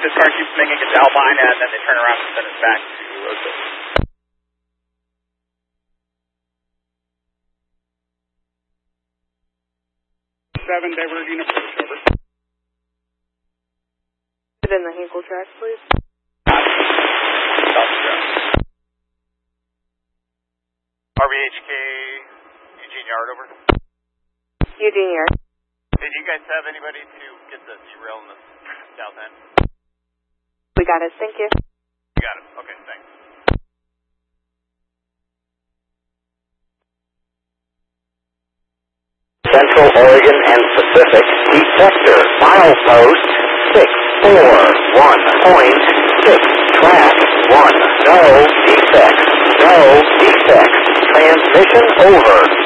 this car keeps making it to Albina, and then they turn around and send us back to Roseau. 7, diverting approach, over. Put in the Hinkle tracks, please. RBHK, Eugene Yard, over. Eugene Yard. Hey, do you guys have anybody to get the derail in the south end? We got it, thank you. You got it, okay, thanks. Central Oregon and Pacific Detector, milepost 641.6, track 1, no defects, transmission over.